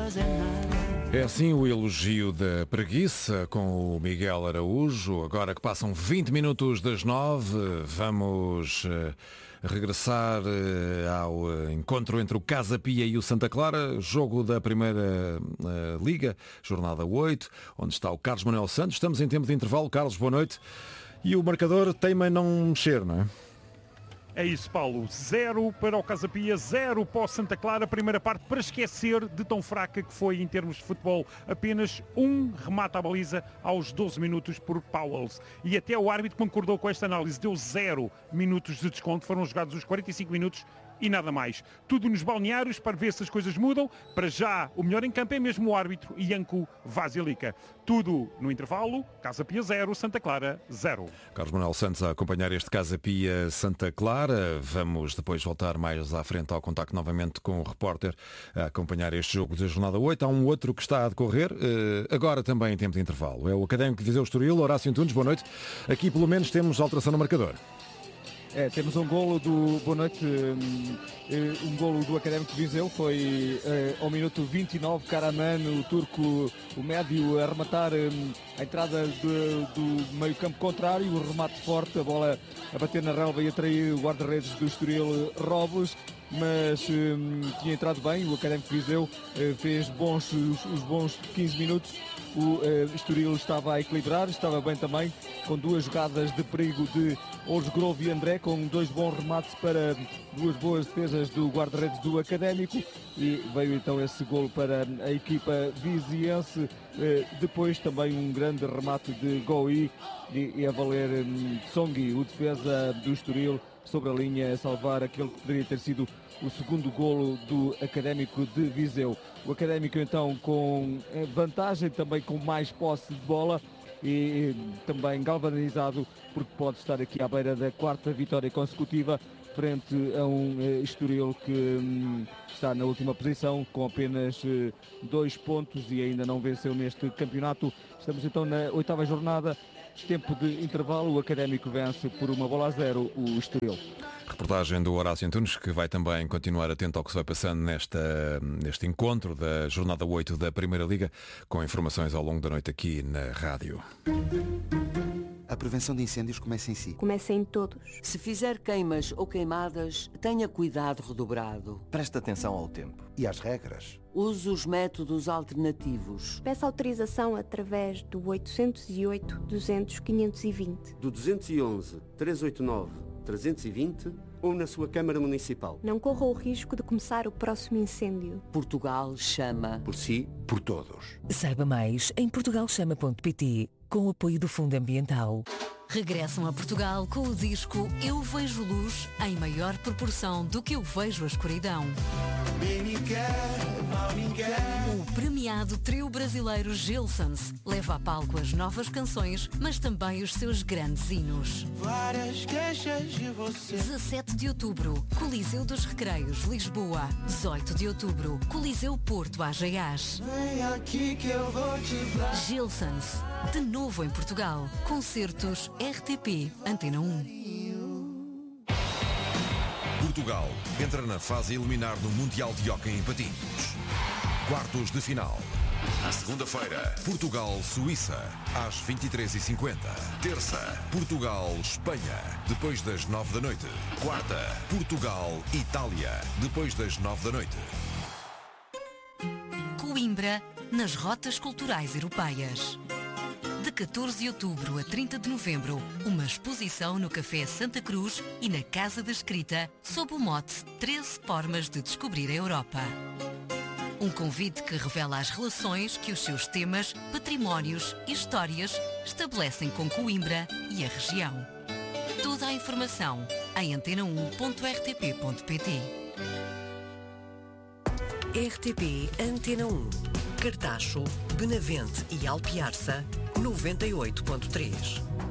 É assim o elogio da preguiça com o Miguel Araújo. Agora que passam 20 minutos das 9, vamos regressar ao encontro entre o Casa Pia e o Santa Clara, jogo da Primeira Liga, jornada 8, onde está o Carlos Manuel Santos. Estamos em tempo de intervalo. Carlos, boa noite. E o marcador teima em não mexer, não é? É isso, Paulo. 0 para o Casa Pia, 0 para o Santa Clara. Primeira parte para esquecer de tão fraca que foi em termos de futebol. Apenas um remate à baliza aos 12 minutos por Powells. E até o árbitro concordou com esta análise. Deu 0 minutos de desconto. Foram jogados os 45 minutos e nada mais. Tudo nos balneários para ver se as coisas mudam. Para já, o melhor em campo é mesmo o árbitro Iancu Vasilica. Tudo no intervalo. Casa Pia 0, Santa Clara 0. Carlos Manuel Santos a acompanhar este Casa Pia Santa Clara. Vamos depois voltar mais à frente ao contacto novamente com o repórter a acompanhar este jogo da jornada 8. Há um outro que está a decorrer, agora também em tempo de intervalo. É o Académico de Viseu Estoril. Horácio Antunes, boa noite. Aqui pelo menos temos alteração no marcador. Temos um golo do... Boa noite. Um golo do Académico de Viseu. Foi ao minuto 29, Karaman, o turco, o médio, a rematar a entrada do meio campo contrário. O remate forte, a bola a bater na relva e atrair o guarda-redes do Estoril, Robles. Mas tinha entrado bem. O Académico de Viseu fez os bons 15 minutos. O Estoril estava a equilibrar, estava bem também, com duas jogadas de perigo de Ouros Grove e André, com dois bons remates para duas boas defesas do guarda-redes do Académico, e veio então esse golo para a equipa viziense. Depois também um grande remate de Goi e a valer Tsongi, o defesa do Estoril, sobre a linha, a salvar aquele que poderia ter sido o segundo golo do Académico de Viseu. O Académico então com vantagem, também com mais posse de bola e também galvanizado, porque pode estar aqui à beira da quarta vitória consecutiva frente a um Estoril que está na última posição com apenas 2 pontos e ainda não venceu neste campeonato. Estamos então na 8ª jornada. Tempo de intervalo, o Académico vence por 1-0 o Estoril. Reportagem do Horácio Antunes, que vai também continuar atento ao que se vai passando neste encontro da jornada 8 da Primeira Liga, com informações ao longo da noite aqui na rádio. A prevenção de incêndios começa em si. Começa em todos. Se fizer queimas ou queimadas, tenha cuidado redobrado. Preste atenção ao tempo E às regras. Use os métodos alternativos. Peça autorização através do 808-200-520. Do 211-389-320 ou na sua Câmara Municipal. Não corra o risco de começar o próximo incêndio. Portugal chama. Por si, Por todos. Saiba mais em portugalchama.pt, com o apoio do Fundo Ambiental. Regressam a Portugal com o disco Eu Vejo Luz em maior proporção do que eu vejo a escuridão. O premiado trio brasileiro Gilsons leva a palco as novas canções, mas também os seus grandes hinos. 17 de outubro, Coliseu dos Recreios, Lisboa. 18 de outubro, Coliseu Porto, AGAs. Gilsons, de novo em Portugal. Concertos RTP, Antena 1. Portugal entra na fase eliminar do Mundial de Hóquei em Patins. Quartos de final. À segunda-feira, Portugal-Suíça, às 23h50. Terça, Portugal-Espanha, depois das 9 da noite. Quarta, Portugal-Itália, depois das 9 da noite. Coimbra, nas rotas culturais europeias. De 14 de outubro a 30 de novembro, uma exposição no Café Santa Cruz e na Casa da Escrita, sob o mote 13 formas de descobrir a Europa. Um convite que revela as relações que os seus temas, patrimónios e histórias estabelecem com Coimbra e a região. Toda a informação em antena1.rtp.pt. RTP Antena 1. Cartacho, Benavente e Alpiarça, 98.3.